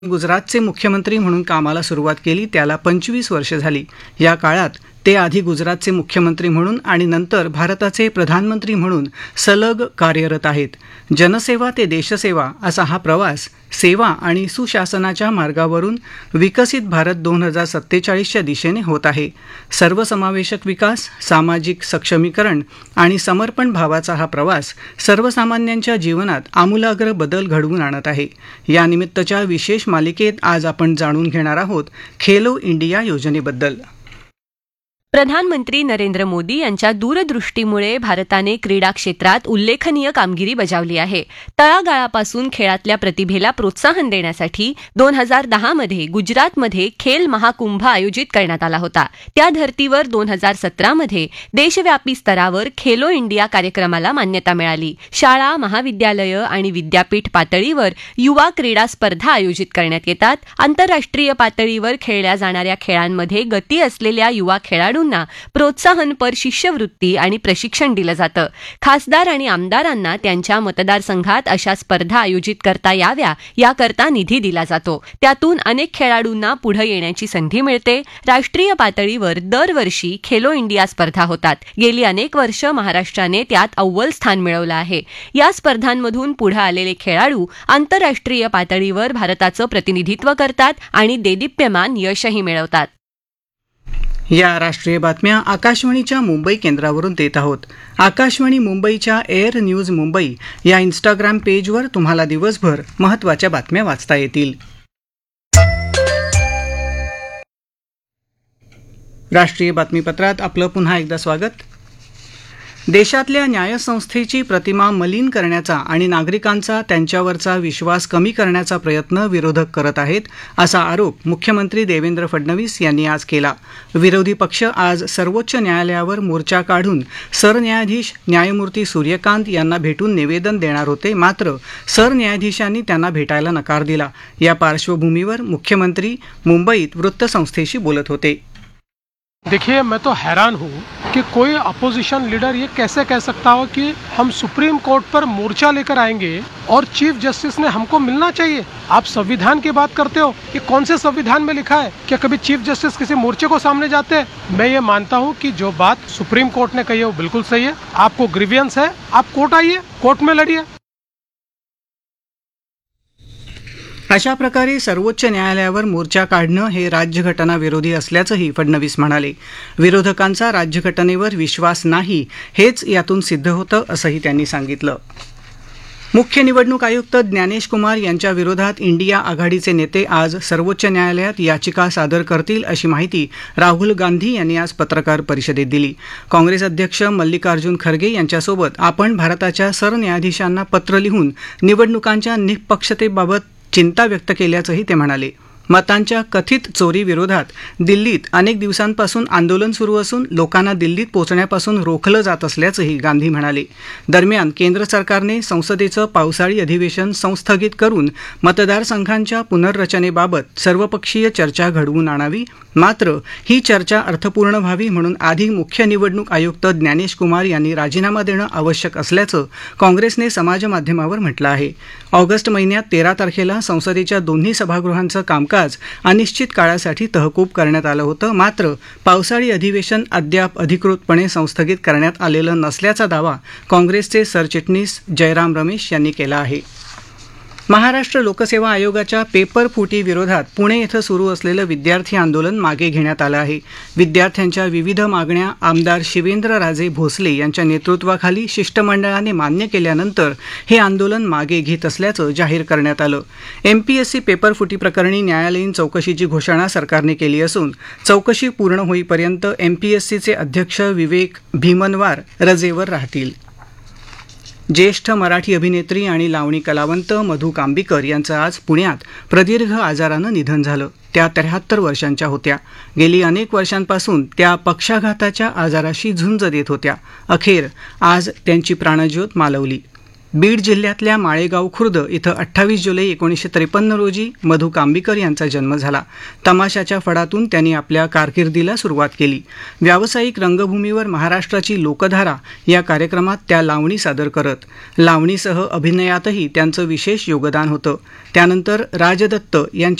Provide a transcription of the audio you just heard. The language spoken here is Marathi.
गुजरातचे मुख्यमंत्री म्हणून कामाला सुरुवात केली त्याला 25 वर्षे झाली. या काळात ते आधी गुजरातचे मुख्यमंत्री म्हणून आणि नंतर भारताचे प्रधानमंत्री म्हणून सलग कार्यरत आहेत. जनसेवा ते देशसेवा असा हा प्रवास सेवा आणि सुशासनाच्या मार्गावरून विकसित भारत 2047च्या दिशेने होत आहे. सर्वसमावेशक विकास, सामाजिक सक्षमीकरण आणि समर्पण भावाचा हा प्रवास सर्वसामान्यांच्या जीवनात आमूलाग्र बदल घडवून आणत आहे. या निमित्तच्या विशेष मालिकेत आज आपण जाणून घेणार आहोत खेलो इंडिया योजनेबद्दल. प्रधानमंत्री नरेंद्र मोदी यांच्या दूरदृष्टीमुळे भारताने क्रीडा क्षेत्रात उल्लेखनीय कामगिरी बजावली आहे. तळागाळापासून खेळातल्या प्रतिभेला प्रोत्साहन देण्यासाठी 2010 मध्ये गुजरातमध्ये खेल महाकुंभ आयोजित करण्यात आला होता. त्या धर्तीवर 2017 मध्ये देशव्यापी स्तरावर खेलो इंडिया कार्यक्रमाला मान्यता मिळाली. शाळा, महाविद्यालयं आणि विद्यापीठ पातळीवर युवा क्रीडा स्पर्धा आयोजित करण्यात येतात. आंतरराष्ट्रीय पातळीवर खेळल्या जाणाऱ्या खेळांमध्ये गती असलेल्या युवा खेळाडू प्रोत्साहनपर शिष्यवृत्ती आणि प्रशिक्षण दिलं जातं. खासदार आणि आमदारांना त्यांच्या मतदारसंघात अशा स्पर्धा आयोजित करता याव्या याकरता निधी दिला जातो. त्यातून अनेक खेळाडूंना पुढे येण्याची संधी मिळते. राष्ट्रीय पातळीवर दरवर्षी खेलो इंडिया स्पर्धा होतात. गेली अनेक वर्ष महाराष्ट्राने त्यात अव्वल स्थान मिळवलं आहे. या स्पर्धांमधून पुढे आलेले खेळाडू आंतरराष्ट्रीय पातळीवर भारताचं प्रतिनिधित्व करतात आणि देदीप्यमान यशही मिळवतात. या राष्ट्रीय बातम्या आकाशवाणीच्या मुंबई केंद्रावरून देत आहोत. आकाशवाणी मुंबईच्या एअर न्यूज मुंबई या इंस्टाग्राम पेजवर तुम्हाला दिवसभर महत्त्वाच्या बातम्या वाचता येतील. राष्ट्रीय बातमीपत्रात आपलं पुन्हा एकदा स्वागत. देशातल्या न्यायसंस्थेची प्रतिमा मलिन करण्याचा आणि नागरिकांचा त्यांच्यावरचा विश्वास कमी करण्याचा प्रयत्न विरोधक करत आहेत असा आरोप मुख्यमंत्री देवेंद्र फडणवीस यांनी आज केला. विरोधी पक्ष आज सर्वोच्च न्यायालयावर मोर्चा काढून सरन्यायाधीश न्यायमूर्ती सूर्यकांत यांना भेटून निवेदन देणार होते. मात्र सरन्यायाधीशांनी त्यांना भेटायला नकार दिला. या पार्श्वभूमीवर मुख्यमंत्री मुंबईत वृत्तसंस्थेशी बोलत होते. देखिए, मैं तो हैरान हूँ कि कोई अपोजिशन लीडर ये कैसे कह सकता हो कि हम सुप्रीम कोर्ट पर मोर्चा लेकर आएंगे और चीफ जस्टिस ने हमको मिलना चाहिए. आप संविधान की बात करते हो, ये कौन से संविधान में लिखा है? क्या कभी चीफ जस्टिस किसी मोर्चे को सामने जाते हैं? मैं ये मानता हूँ कि जो बात सुप्रीम कोर्ट ने कही है वो बिल्कुल सही है. आपको ग्रीवियंस है, आप कोर्ट आइए, कोर्ट में लड़िए. अशा प्रकारे सर्वोच्च न्यायालयावर मोर्चा काढणं हे राज्यघटना विरोधी असल्याचंही फडणवीस म्हणाले. विरोधकांचा राज्यघटनेवर विश्वास नाही हेच यातून सिद्ध होतं असंही त्यांनी सांगितलं. मुख्य निवडणूक आयुक्त ज्ञानेश कुमार यांच्या विरोधात इंडिया आघाडीचे नेते आज सर्वोच्च न्यायालयात याचिका सादर करतील अशी माहिती राहुल गांधी यांनी आज पत्रकार परिषदेत दिली. काँग्रेस अध्यक्ष मल्लिकार्जुन खरगे यांच्यासोबत आपण भारताच्या सरन्यायाधीशांना पत्र लिहून निवडणुकांच्या निष्पक्षतेबाबत चिंता व्यक्त केल्याचंही ते म्हणाले. मतांच्या कथित चोरीविरोधात दिल्लीत अनेक दिवसांपासून आंदोलन सुरू असून लोकांना दिल्लीत पोहोचण्यापासून रोखलं जात असल्याचंही गांधी म्हणाले. दरम्यान केंद्र सरकारने संसदेचं पावसाळी अधिवेशन संस्थगित करून मतदारसंघांच्या पुनर्रचनेबाबत सर्वपक्षीय चर्चा घडवून आणावी. मात्र ही चर्चा अर्थपूर्ण व्हावी म्हणून आधी मुख्य निवडणूक आयुक्त ज्ञानेश कुमार यांनी राजीनामा देणं आवश्यक असल्याचं काँग्रेसने समाजमाध्यमावर म्हटलं आहे. ऑगस्ट महिन्यात 13 तारखेला संसदेच्या दोन्ही सभागृहांचं कामकाज अनिश्चित काळासाठी तहकूब करण्यात आलं होतं. मात्र पावसाळी अधिवेशन अद्याप अधिकृतपणे संस्थगित करण्यात आलेलं नसल्याचा दावा काँग्रेसचे सरचिटणीस जयराम रमेश यांनी केला आहे. महाराष्ट्र लोकसेवा आयोगाच्या पेपर फुटी विरोधात पुणे इथं सुरू असलेलं विद्यार्थी आंदोलन मागे घेण्यात आलं आहे. विद्यार्थ्यांच्या विविध मागण्या आमदार शिवेंद्रराजे भोसले यांच्या नेतृत्वाखाली शिष्टमंडळाने मान्य केल्यानंतर हे आंदोलन मागे घेत असल्याचं जाहीर करण्यात आलं. एमपीएससी पेपर फुटी प्रकरणी न्यायालयीन चौकशीची घोषणा सरकारने केली असून चौकशी पूर्ण होईपर्यंत एमपीएससीचे अध्यक्ष विवेक भीमनवार रजेवर राहतील. ज्येष्ठ मराठी अभिनेत्री आणि लावणी कलावंत मधू कांबीकर यांचं आज पुण्यात प्रदीर्घ आजारानं निधन झालं. त्या 73 वर्षांच्या होत्या. गेली अनेक वर्षांपासून त्या पक्षाघाताच्या आजाराशी झुंज देत होत्या. अखेर आज त्यांची प्राणज्योत मालवली. बीड जिल्ह्यातल्या माळेगाव खुर्द इथं 28 जुलै 1953 रोजी मधु कांबीकर यांचा जन्म झाला. तमाशाच्या फडातून त्यांनी आपल्या कारकिर्दीला सुरुवात केली. व्यावसायिक रंगभूमीवर महाराष्ट्राची लोकधारा या कार्यक्रमात त्या लावणी सादर करत. लावणीसह अभिनयातही त्यांचं विशेष योगदान होतं. त्यानंतर राजदत्त यांच्या